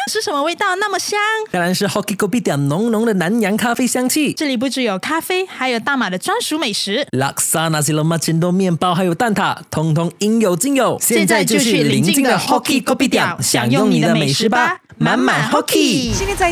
是什么味道那么香？ 当然是 Hoki Kopitiam 浓浓的南洋咖啡香气。 这里不只有咖啡，还有大马的专属美食， Laksa Nasi Lemak Cendol 面包还有蛋挞，通通应有尽有。 现在就去邻近的 Hoki Kopitiam 享用你的美食吧，满满 Hoki。 现在在